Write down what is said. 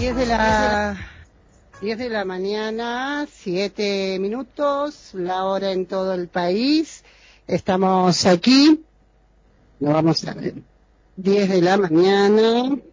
10 de la 10 de la mañana, 7 minutos, la hora en todo el país. Estamos aquí, lo vamos a ver, 10 de la mañana.